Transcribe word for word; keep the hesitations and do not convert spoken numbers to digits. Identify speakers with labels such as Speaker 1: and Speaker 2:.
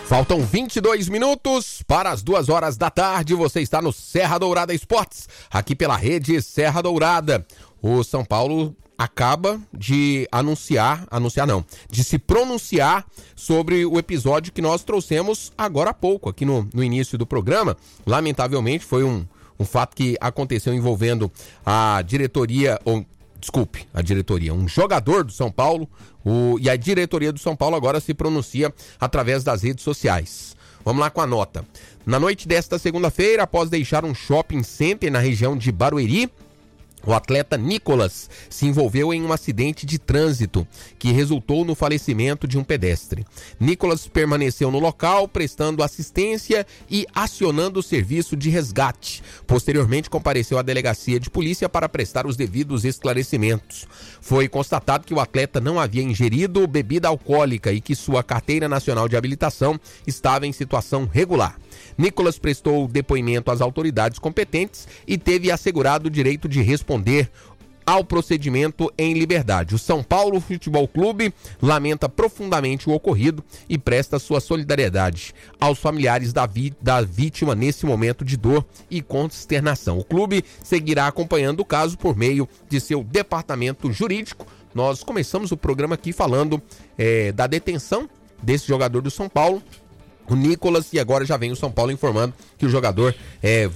Speaker 1: Faltam vinte e dois minutos para as duas horas da tarde. Você está no Serra Dourada Esportes, aqui pela rede Serra Dourada. O São Paulo acaba de anunciar, anunciar não, de se pronunciar sobre o episódio que nós trouxemos agora há pouco, aqui no, no início do programa. Lamentavelmente foi um, um fato que aconteceu envolvendo a diretoria, ou desculpe, a diretoria, um jogador do São Paulo, o, e a diretoria do São Paulo agora se pronuncia através das redes sociais. Vamos lá com a nota. Na noite desta segunda-feira, após deixar um shopping center na região de Barueri, o atleta Nicolas se envolveu em um acidente de trânsito que resultou no falecimento de um pedestre. Nicolas permaneceu no local, prestando assistência e acionando o serviço de resgate. Posteriormente, compareceu à delegacia de polícia para prestar os devidos esclarecimentos. Foi constatado que o atleta não havia ingerido bebida alcoólica e que sua carteira nacional de habilitação estava em situação regular. Nicolas prestou depoimento às autoridades competentes e teve assegurado o direito de responder ao procedimento em liberdade. O São Paulo Futebol Clube lamenta profundamente o ocorrido e presta sua solidariedade aos familiares da, vi- da vítima nesse momento de dor e consternação. O clube seguirá acompanhando o caso por meio de seu departamento jurídico. Nós começamos o programa aqui falando é, da detenção desse jogador do São Paulo, o Nicolas, e agora já vem o São Paulo informando que o jogador é,